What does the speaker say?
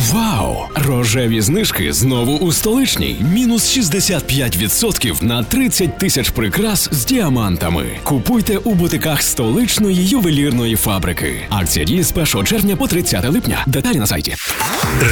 Вау! Рожеві знижки знову у столичній. Мінус 65% на 30 тисяч прикрас з діамантами. Купуйте у бутиках столичної ювелірної фабрики. Акція діє з 1 червня по 30 липня. Деталі на сайті.